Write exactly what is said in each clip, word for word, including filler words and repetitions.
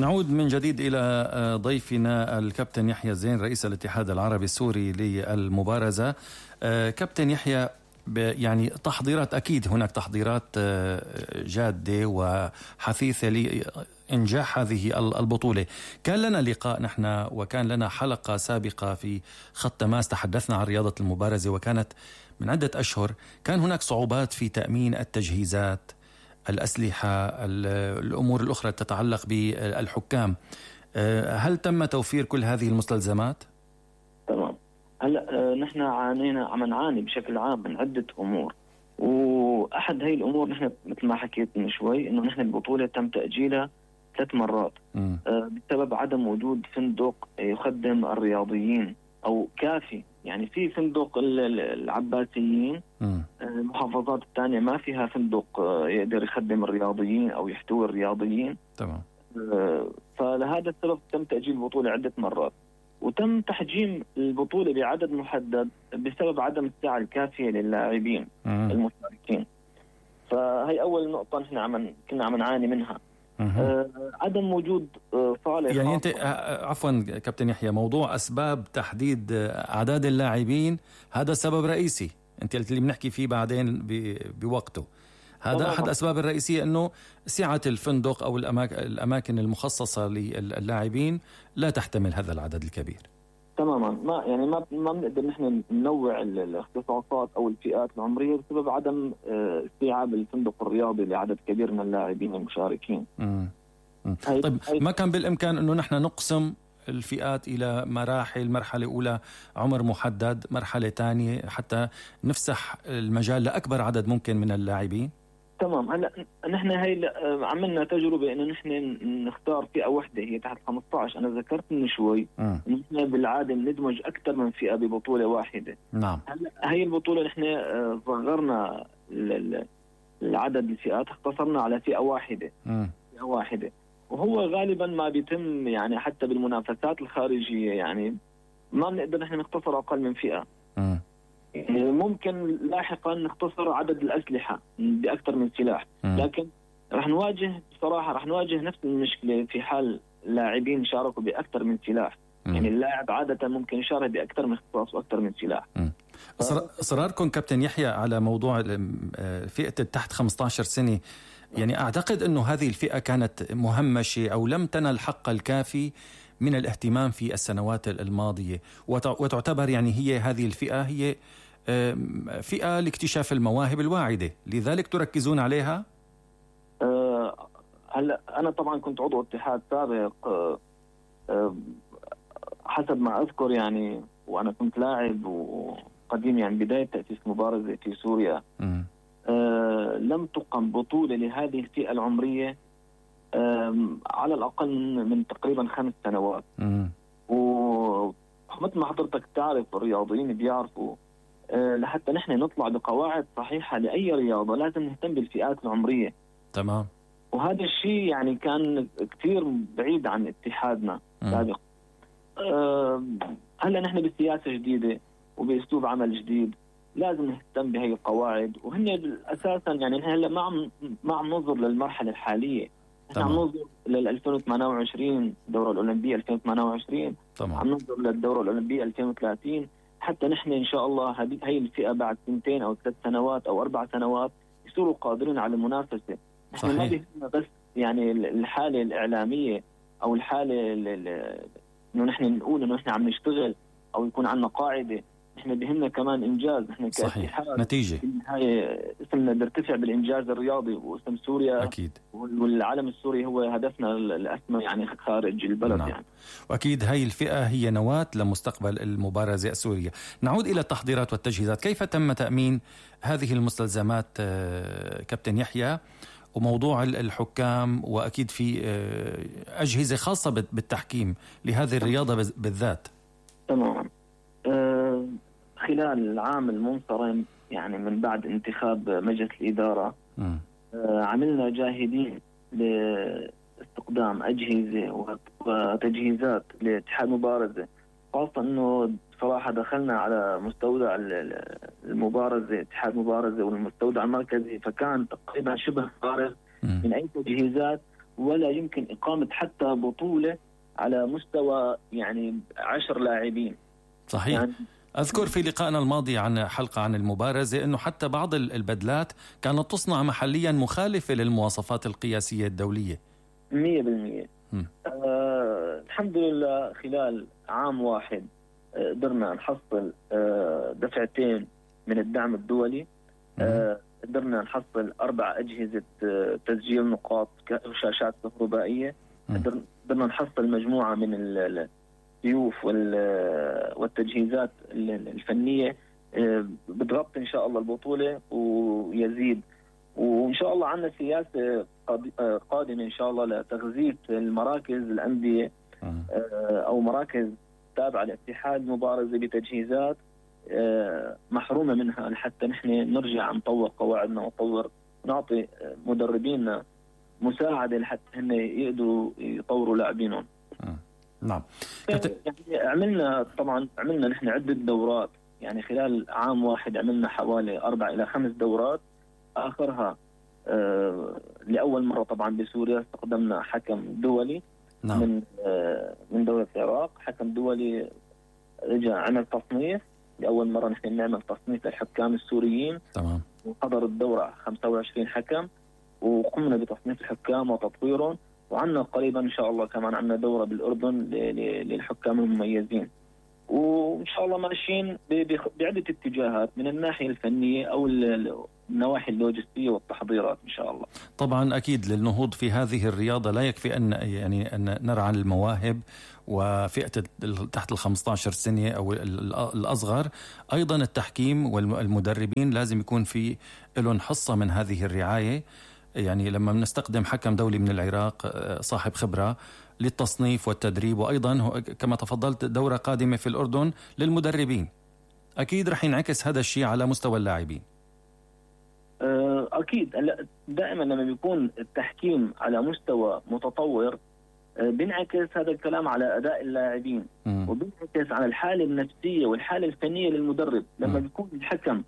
نعود من جديد إلى ضيفنا الكابتن يحيى زين رئيس الاتحاد العربي السوري للمبارزة. كابتن يحيى، يعني تحضيرات، أكيد هناك تحضيرات جادة وحثيثة لإنجاح هذه البطولة. كان لنا لقاء نحن وكان لنا حلقة سابقة في خط تماس تحدثنا عن رياضة المبارزة، وكانت من عدة أشهر. كان هناك صعوبات في تأمين التجهيزات، الأسلحة، الأمور الأخرى تتعلق بالحكام. هل تم توفير كل هذه المستلزمات؟ تمام. هلا نحن عانينا عم نعاني بشكل عام من عدة أمور، وأحد هاي الأمور نحن مثل ما حكيت من شوي إنه نحن البطولة تم تأجيلها ثلاث مرات م. بسبب عدم وجود فندق يخدم الرياضيين أو كافي. يعني في فندق العباسيين، المحافظات الثانية ما فيها فندق يقدر يخدم الرياضيين أو يحتوي الرياضيين. تمام. فلهذا السبب تم تأجيل البطولة عدة مرات، وتم تحجيم البطولة بعدد محدد بسبب عدم الساعة الكافية للاعبين المشاركين. فهي أول نقطة نحن عم كنا عم نعاني منها. آه عدم وجود آه صالح. يعني أنت عفوا كابتن يحيى، موضوع أسباب تحديد أعداد اللاعبين هذا سبب رئيسي، أنت اللي بنحكي فيه بعدين بوقته. هذا أحد أسباب الرئيسية، أنه سعة الفندق أو الأماكن المخصصة للاعبين لا تحتمل هذا العدد الكبير. تماما. ما يعني ما ما بنقدر نحن ننوع الاختصاصات أو الفئات العمرية بسبب عدم استيعاب الفندق الرياضي لعدد كبير من اللاعبين المشاركين. مم. مم. طيب ما كان بالإمكان أنه نحن نقسم الفئات إلى مراحل، مرحلة أولى عمر محدد، مرحلة ثانية، حتى نفسح المجال لأكبر عدد ممكن من اللاعبين؟ تمام. هلا نحن هي عملنا تجربة إنه نحن نختار فئة واحدة هي تحت خمسة عشر. أنا ذكرت من شوي إنه نحن بالعادة ندمج أكثر من فئة ببطولة واحدة. نعم. هلا هي البطولة نحن صغرنا العدد الفئات، اختصرنا على فئة واحدة. م. فئة واحدة، وهو غالبا ما بيتم يعني حتى بالمنافسات الخارجية، يعني ما بنقدر نحن نختصر أقل من فئة. م. ممكن لاحقا نختصر عدد الأسلحة بأكثر من سلاح، م. لكن رح نواجه بصراحة رح نواجه نفس المشكلة في حال لاعبين شاركوا بأكثر من سلاح. م. يعني اللاعب عادة ممكن يشارك بأكثر من اختصاص وأكثر من سلاح. ف... إصراركم كابتن يحيى على موضوع فئة تحت خمسة عشر سنة، يعني أعتقد أنه هذه الفئة كانت مهمشة أو لم تنل الحق الكافي من الاهتمام في السنوات الماضية، وتعتبر يعني هي هذه الفئة هي فئة لاكتشاف المواهب الواعدة، لذلك تركزون عليها؟ أه هلا أنا طبعا كنت عضو اتحاد سابق، أه أه حسب ما أذكر يعني، وأنا كنت لاعب وقديم يعني بداية تأسيس مبارزة في سوريا. أه لم تقم بطولة لهذه الفئة العمرية على الأقل من, من تقريبا خمس سنوات. ومثل ما حضرتك تعرف الرياضيين بيعرفوا، أه لحتى نحن نطلع بقواعد صحيحة لأي رياضة لازم نهتم بالفئات العمرية. تمام. وهذا الشيء يعني كان كثير بعيد عن اتحادنا سابقا. أه هلا نحن بسياسة جديدة وبأسلوب عمل جديد، لازم نهتم بهي القواعد، وهن أساسا يعني نحن هلا ما عم ما عم ننظر للمرحلة الحالية، نحن عم ننظر لل ألفين وثمانية وعشرين الدورة الأولمبية ألفين وثمانية وعشرين. طبعا. عم ننظر للدورة الأولمبية ألفين وثلاثين، حتى نحن إن شاء الله هي الفئة بعد سنتين أو ثلاث سنوات أو أربع سنوات يصيروا قادرين على المنافسة. نحن ما بيهمنا بس يعني الحالة الإعلامية أو الحالة إنه نحن نقول إنه نحن عم نشتغل أو يكون عندنا قاعدة، نحن بهمنا كمان إنجاز. نحن كاتحاد نتيجة هاي اسمنا بيرتفع بالإنجاز الرياضي، واسم سوريا أكيد والعلم السوري هو هدفنا الأسمى يعني خارج البلد. نعم. يعني وأكيد هاي الفئة هي نواة لمستقبل المبارزة السورية. نعود إلى التحضيرات والتجهيزات، كيف تم تأمين هذه المستلزمات كابتن يحيى، وموضوع الحكام، وأكيد في أجهزة خاصة بالتحكيم لهذه الرياضة بالذات؟ تمام. أه خلال العام المنصرم يعني من بعد انتخاب مجلس الإدارة، أه عملنا جاهدين لاستقدام أجهزة وتجهيزات لاتحاد مبارزة، خاصة أنه صراحة دخلنا على مستودع المبارزة اتحاد مبارزة والمستودع المركزي، فكان تقريبا شبه فارغ من أي تجهيزات ولا يمكن إقامة حتى بطولة على مستوى يعني عشر لاعبين. صحيح. يعني أذكر في لقائنا الماضي عن حلقة عن المبارزة أنه حتى بعض البدلات كانت تصنع محليا مخالفة للمواصفات القياسية الدولية. مية بالمية. آه الحمد لله خلال عام واحد قدرنا نحصل آه دفعتين من الدعم الدولي. آه قدرنا نحصل أربع أجهزة آه تسجيل نقاط وشاشات كهربائية. قدرنا نحصل مجموعة من السيوف والتجهيزات الفنية آه بتغطي إن شاء الله البطولة ويزيد. وإن شاء الله عندنا سياسة قادمة إن شاء الله لتغذية المراكز الأندية أو مراكز تابعة لاتحاد المبارزة بتجهيزات محرومة منها، لحتى نحن نرجع نطور قواعدنا ونطور نعطي مدربينا مساعدة لحتى هن يقدروا يطوروا لاعبينهم. نعم. يعني عملنا طبعا عملنا نحن عدة دورات، يعني خلال عام واحد عملنا حوالي أربع إلى خمس دورات. آخرها آه لأول مرة طبعا بسوريا استخدمنا حكم دولي. نعم. من آه من دولة العراق، حكم دولي رجع عمل تصنيف لأول مرة نحن نعمل تصنيف للحكام السوريين. تمام. وحضر الدورة خمسة وعشرين حكم وقمنا بتصنيف الحكام وتطويرهم، وعندنا قريبا إن شاء الله كمان عندنا دورة بالأردن للحكام المميزين. وإن شاء الله ماشيين بعدة اتجاهات من الناحية الفنية أو النواحي اللوجستية والتحضيرات إن شاء الله. طبعا أكيد للنهوض في هذه الرياضة لا يكفي أن يعني أن نرعى المواهب وفئة تحت الخمسة عشر سنة أو الأصغر، أيضا التحكيم والمدربين لازم يكون في لهم حصة من هذه الرعاية. يعني لما بنستخدم حكم دولي من العراق صاحب خبرة للتصنيف والتدريب، وأيضا كما تفضلت دورة قادمة في الأردن للمدربين، أكيد رح ينعكس هذا الشيء على مستوى اللاعبين. أكيد دائما لما بيكون التحكيم على مستوى متطور بينعكس هذا الكلام على أداء اللاعبين، وبينعكس على الحالة النفسية والحالة الفنية للمدرب. لما م. بيكون الحكم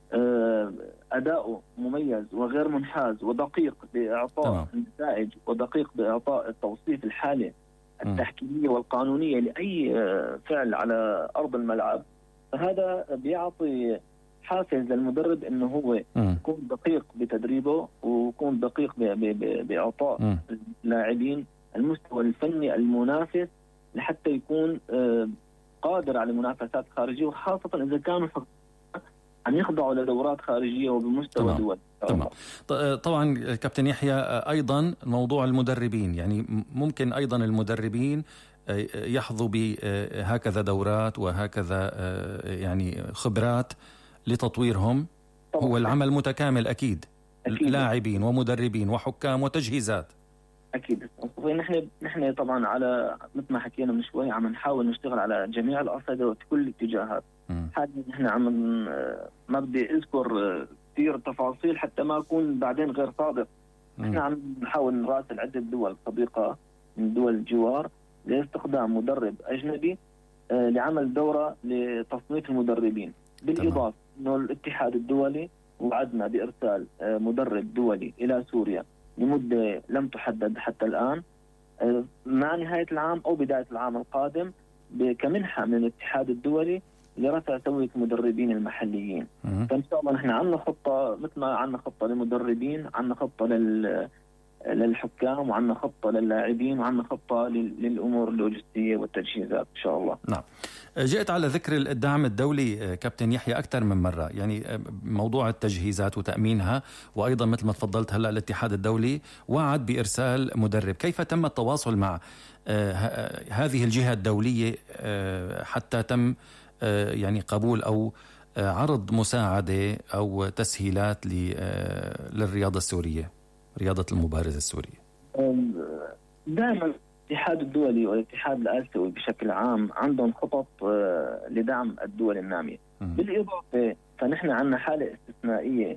أداؤه مميز وغير منحاز ودقيق بإعطاء النتائج ودقيق بإعطاء التوصيف الحالة التحكيمية والقانونية لأي فعل على أرض الملعب، فهذا بيعطي حافز للمدرب انه هو يكون دقيق بتدريبه ويكون دقيق باعطاء اللاعبين المستوى الفني المنافس لحتى يكون قادر على منافسات خارجيه، وخاصه اذا كانوا عم يخضعوا لدورات خارجيه وبمستوى دول. تمام. طبعا كابتن يحيى ايضا موضوع المدربين، يعني ممكن ايضا المدربين يحظوا بهكذا دورات وهكذا يعني خبرات لتطويرهم. طبعا. هو العمل متكامل أكيد, أكيد. لاعبين ومدربين وحكام وتجهيزات. أكيد. نحن نحن طبعا على مثل ما حكينا من شوي عم نحاول نشتغل على جميع الأصعدة وكل الاتجاهات. حاليا نحن عم ما بدي أذكر كثير تفاصيل حتى ما أكون بعدين غير صادق. نحن عم نحاول نراسل عدة دول صديقة من دول الجوار لاستخدام مدرب أجنبي لعمل دورة لتصنيف المدربين. بالإضافة أنه الاتحاد الدولي وعدنا بإرسال مدرب دولي إلى سوريا لمدة لم تحدد حتى الآن مع نهاية العام أو بداية العام القادم كمنحة من الاتحاد الدولي لرفع سوية المدربين المحليين. فإن شاء الله نحن عندنا خطة مثل ما عندنا خطة للمدربين، عندنا خطة لل للحكام، وعندنا خطة للاعبين، وعندنا خطة للأمور اللوجستية والتجهيزات إن شاء الله. نعم. جئت على ذكر الدعم الدولي كابتن يحيى أكثر من مرة، يعني موضوع التجهيزات وتأمينها، وأيضا مثل ما تفضلت هلأ الاتحاد الدولي وعد بإرسال مدرب. كيف تم التواصل مع هذه الجهة الدولية حتى تم يعني قبول أو عرض مساعدة أو تسهيلات للرياضة السورية، رياضة المبارزة السورية؟ دائما الاتحاد الدولي والاتحاد الآسيوي بشكل عام عندهم خطط لدعم الدول النامية. بالإضافة فنحن عندنا حالة استثنائية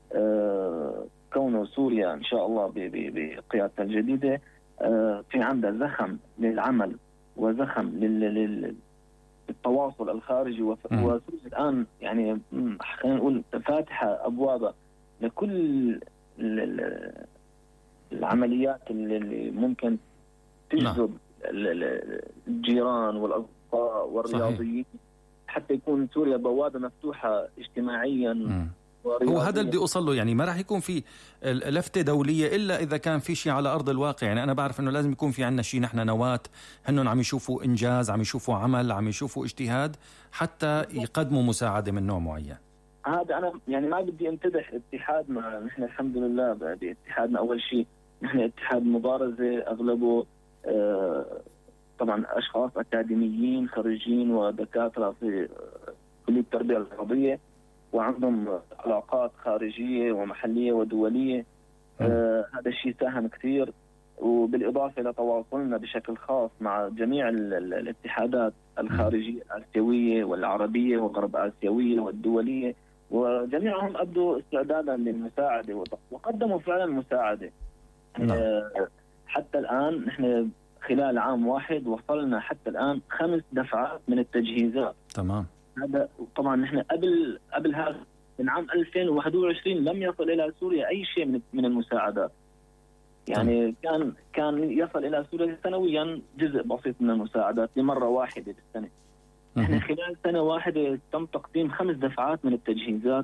كونه سوريا إن شاء الله بقيادتها الجديدة في عندها زخم للعمل وزخم للتواصل الخارجي، وسوريا الآن يعني خلينا نقول فاتحة أبوابها لكل العمليات اللي ممكن تجذب الجيران والأصدقاء والرياضيين، حتى يكون سوريا بوابة مفتوحة اجتماعيا. م. هو هذا اللي بدي أوصل له، يعني ما راح يكون في لفتة دولية إلا إذا كان في شيء على أرض الواقع. يعني أنا بعرف إنه لازم يكون في عنا شيء، نحن نواة، هنن عم يشوفوا إنجاز، عم يشوفوا عمل، عم يشوفوا اجتهاد حتى يقدموا مساعدة من نوع معين. هذا أنا يعني ما بدي امتدح اتحادنا، نحن الحمد لله باتحادنا أول شيء نحن اتحاد مبارزة أغلبه آه طبعا أشخاص أكاديميين خريجين ودكاترة في كلية التربية الرياضية، وعندهم علاقات خارجية ومحلية ودولية. آه هذا الشيء ساهم كثير، وبالإضافة إلى تواصلنا بشكل خاص مع جميع ال ال الاتحادات الخارجية الآسيوية والعربية وغرب آسيوية والدولية، وجميعهم أبدوا استعدادا للمساعدة وقدموا فعلا مساعدة. آه حتى الآن نحن خلال عام واحد وصلنا حتى الآن خمس دفعات من التجهيزات. تمام. هذا طبعا نحن قبل قبل هذا من عام ألفين وواحد وعشرين لم يصل إلى سوريا أي شيء من من المساعدات. يعني كان كان يصل إلى سوريا سنويا جزء بسيط من المساعدات لمرة واحدة بالسنة. نحن خلال سنة واحدة تم تقديم خمس دفعات من التجهيزات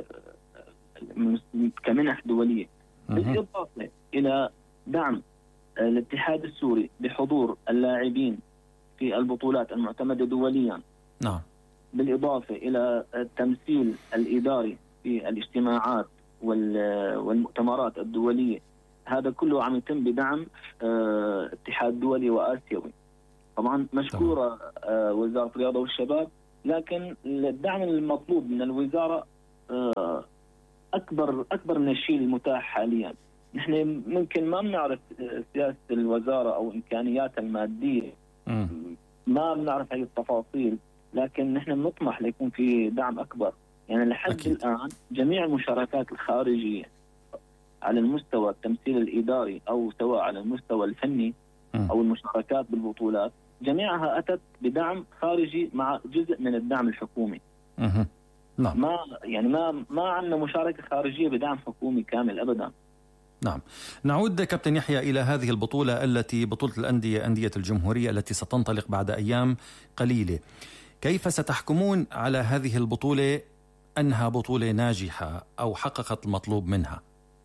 كمنح دولية، بالإضافة إلى دعم الاتحاد السوري بحضور اللاعبين في البطولات المعتمدة دوليا. نعم. بالإضافة إلى التمثيل الإداري في الاجتماعات والمؤتمرات الدولية. هذا كله عم يتم بدعم اه اتحاد دولي وآسيوي. طبعا مشكورة اه وزارة الرياضة والشباب، لكن الدعم المطلوب من الوزارة اه أكبر أكبر من الشيء المتاح حاليا. نحن ممكن ما بنعرف سياسة الوزارة أو إمكانياتها المادية، م. ما بنعرف هاي التفاصيل، لكن نحن بنطمح ليكون في دعم أكبر. يعني لحد أكيد. الآن جميع المشاركات الخارجية على المستوى التمثيل الإداري أو سواء على المستوى الفني م. أو المشاركات بالبطولات، جميعها أتت بدعم خارجي مع جزء من الدعم الحكومي. م. نعم. ما يعني ما ما عندنا مشاركة خارجية بدعم حكومي كامل أبدا. نعم. نعود كابتن يحيى إلى هذه البطولة التي بطولة الأندية أندية الجمهورية التي ستنطلق بعد أيام قليلة. كيف ستحكمون على هذه البطولة أنها بطولة ناجحة أو حققت المطلوب منها؟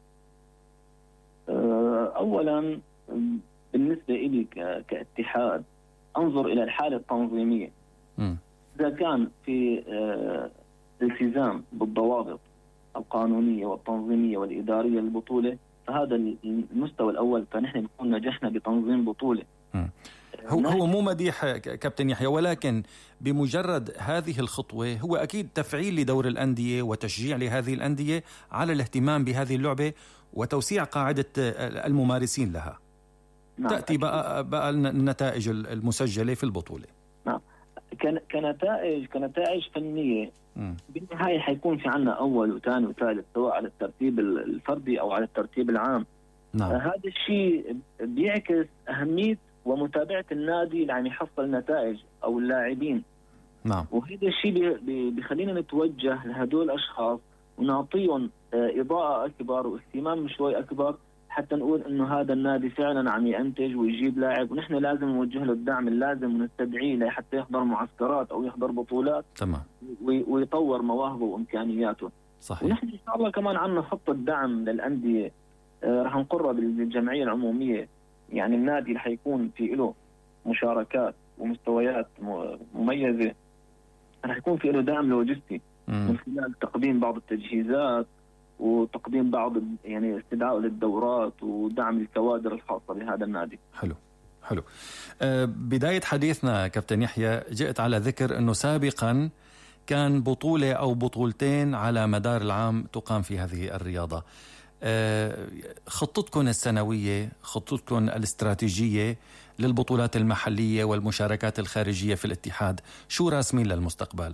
أولا بالنسبة إلي كاتحاد أنظر إلى الحالة التنظيمية. م. إذا كان في التزام بالضوابط القانونية والتنظيمية والإدارية للبطولة، فهذا المستوى الأول، فنحن نكون نجحنا بتنظيم بطولة. م. هو هو مو مديح كابتن يحيى، ولكن بمجرد هذه الخطوة هو أكيد تفعيل لدور الأندية وتشجيع لهذه الأندية على الاهتمام بهذه اللعبة وتوسيع قاعدة الممارسين لها. نعم. تأتي بقى, بقى النتائج المسجلة في البطولة. نعم. كنتائج كنتائج فنية م. بالنهاية حيكون في عنا أول وثاني وثالث، سواء على الترتيب الفردي أو على الترتيب العام. نعم. هذا الشيء بيعكس أهمية ومتابعة النادي اللي عم يحصل نتائج أو اللاعبين. نعم. وهذا الشيء بيخلينا نتوجه لهدول الأشخاص ونعطيهم إضاءة أكبر واهتمام شوي أكبر، حتى نقول إنه هذا النادي فعلا عم ينتج ويجيب لاعب، ونحن لازم نوجه له الدعم اللازم ونستدعيه لحتى يحضر معسكرات أو يحضر بطولات. تمام. ويطور مواهبه وإمكانياته. صحيح. ونحن إن شاء الله كمان عندنا خطة دعم للأندية آه رح نقرها بالجمعية العمومية. يعني النادي رح يكون في له مشاركات ومستويات مميزة، رح يكون في له دعم لوجستي من خلال تقديم بعض التجهيزات وتقديم بعض يعني استدعاء للدورات ودعم الكوادر الخاصة بهذا النادي. حلو حلو. أه بداية حديثنا كابتن يحيى جئت على ذكر أنه سابقا كان بطولة أو بطولتين على مدار العام تقام في هذه الرياضة. أه خطتكم السنوية، خطتكم الاستراتيجية للبطولات المحلية والمشاركات الخارجية في الاتحاد، شو راسمين للمستقبل؟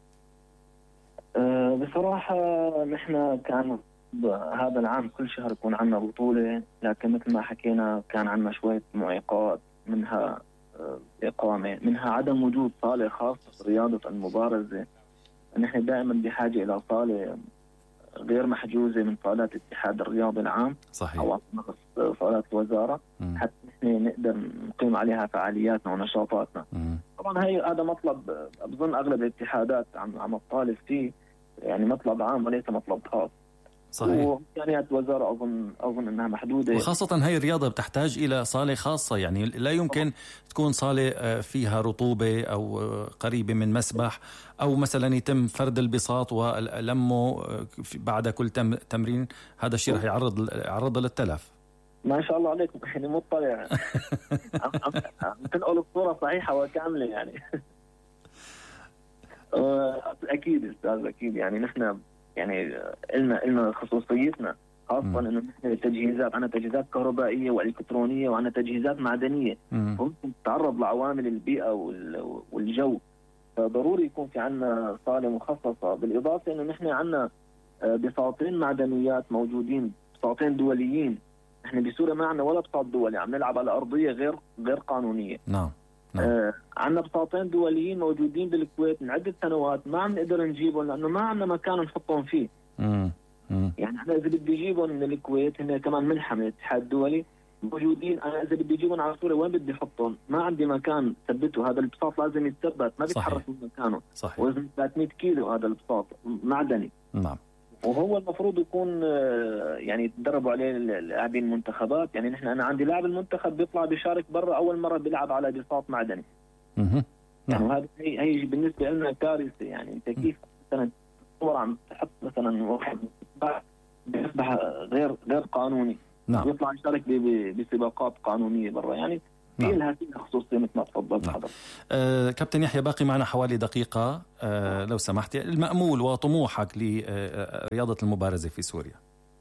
أه بصراحة نحن كان هذا العام كل شهر يكون عنا بطولة، لكن مثل ما حكينا كان عنا شوية معيقات، منها إقامة، منها عدم وجود صالة خاصة برياضة المبارزة. نحن دائما بحاجة إلى صالة غير محجوزة من صالات الاتحاد الرياضي العام صحيح. أو صالات الوزارة م. حتى نحن نقدر نقيم عليها فعالياتنا ونشاطاتنا. م. طبعا هي هذا مطلب بظن أغلب الاتحادات عم عم تطالب فيه، يعني مطلب عام وليس مطلب خاص. صحيح. وإمكانيات الوزارة أظن أظن أنها محدودة، وخاصة هاي الرياضة بتحتاج إلى صالة خاصة، يعني لا يمكن تكون صالة فيها رطوبة أو قريبة من مسبح، أو مثلا يتم فرد البساط ولمه بعد كل تمرين. هذا الشيء رح يعرض يعرض للتلف. ما شاء الله عليكم، يعني مطلع عم تنقل الصورة صحيحة وكاملة يعني. أكيد أستاذ، أكيد يعني نحن يعني لنا لنا خصوصيتنا، خاصة إنه نحن تجهيزات، عنا تجهيزات كهربائية وإلكترونية وعنا تجهيزات معدنية، ممكن تتعرض لعوامل البيئة والجو، فضروري يكون في عنا صالة مخصصة. بالإضافة إنه نحن عنا بساطين معدنيات موجودين، بساطين دوليين. نحن بسوريا ما عنا ولا بساط دولي، عم نلعب على أرضية غير غير قانونية. نعم. آه عنا بساطين دوليين موجودين بالكويت من عدة سنوات، ما عم نقدر نجيبهم لأنه ما عنا مكان نحطهم فيه. مم. مم. يعني أنا إذا بدي أجيبهم من الكويت، هن كمان منحة من الاتحاد الدولي موجودين، أنا إذا بدي أجيبهم على سوريا وين بدي أحطهم؟ ما عندي مكان ثبته. هذا البساط لازم يتثبت، ما بيتحرك من مكانه. صحيح. وزن ثلاثمية كيلو هذا البساط معدني. نعم. وهو المفروض يكون يعني يتدربوا عليه اللاعبين المنتخبات. يعني نحن أنا عندي لاعب المنتخب بيطلع بيشارك برا أول مرة بيلعب على بساط معدني. اها. يعني وهذا هي هي بالنسبة لنا كارثة. يعني أنت كيف مثلا صور عم تحط مثلا واحد بيسبح غير غير قانوني، نعم، يطلع يشارك بسباقات قانونية برا، يعني نعم. هي لها خصوصية مثل ما تفضلت نعم. حضرتك. آه، كابتن يحيى باقي معنا حوالي دقيقة، آه، لو سمحت، المأمول وطموحك لرياضة المبارزة في سوريا.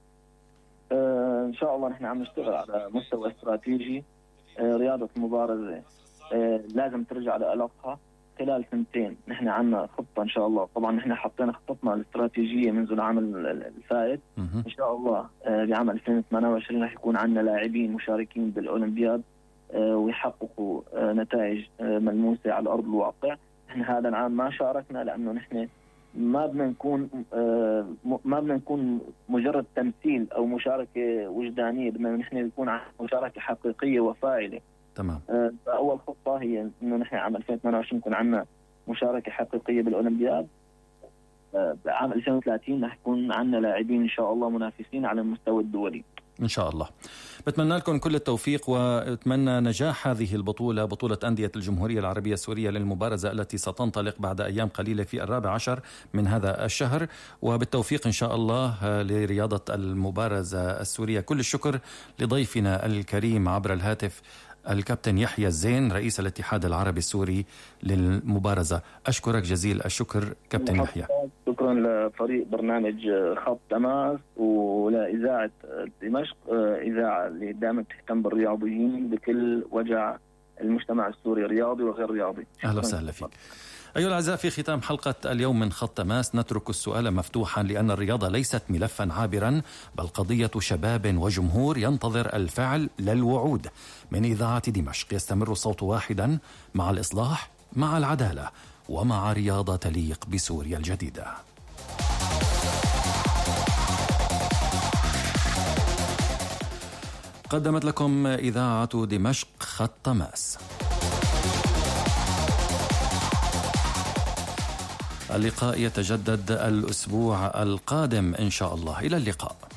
آه، إن شاء الله نحن عم نشتغل على مستوى استراتيجي. آه، رياضة المبارزة آه، لازم ترجع لألقها خلال سنتين. نحن عنا خطة إن شاء الله. طبعا نحن حطينا خطتنا الاستراتيجية منذ العام الفائت. إن شاء الله آه، بعام ألفين وثمانية وعشرين رح يكون عنا لاعبين مشاركين بالأولمبياد آه، ويحققوا آه، نتائج آه، ملموسة على أرض الواقع. نحن هذا العام ما شاركنا لأنه نحن ما بدنا نكون آه، ما بدنا نكون مجرد تمثيل أو مشاركة وجدانية، بدنا نحن نكون مشاركة حقيقية وفاعلة. تمام. آه، أول خطة هي إنه نحن عام ألفين وثمانية وعشرين يكون عندنا مشاركة حقيقية بالأولمبياد. آه، عام ألفين وثلاثين رح يكون عندنا لاعبين إن شاء الله منافسين على المستوى الدولي إن شاء الله. بتمنى لكم كل التوفيق، وأتمنى نجاح هذه البطولة، بطولة أندية الجمهورية العربية السورية للمبارزة التي ستنطلق بعد أيام قليلة في الرابع عشر من هذا الشهر، وبالتوفيق إن شاء الله لرياضة المبارزة السورية. كل الشكر لضيفنا الكريم عبر الهاتف الكابتن يحيى الزين رئيس الاتحاد العربي السوري للمبارزة. أشكرك جزيل الشكر كابتن يحيى. شكرا لفريق برنامج خط تماس ولإذاعة دمشق، إذاعة اللي دائما تهتم بالرياضيين بكل وجع المجتمع السوري، رياضي وغير رياضي. أهلا وسهلا فيك. أيها الأعزاء، في ختام حلقة اليوم من خط تماس نترك السؤال مفتوحا، لأن الرياضة ليست ملفا عابرا، بل قضية شباب وجمهور ينتظر الفعل لا الوعود. من إذاعة دمشق يستمر الصوت واحدا، مع الإصلاح، مع العدالة، ومع رياضة تليق بسوريا الجديدة. قدمت لكم إذاعة دمشق خط تماس. اللقاء يتجدد الأسبوع القادم إن شاء الله. إلى اللقاء.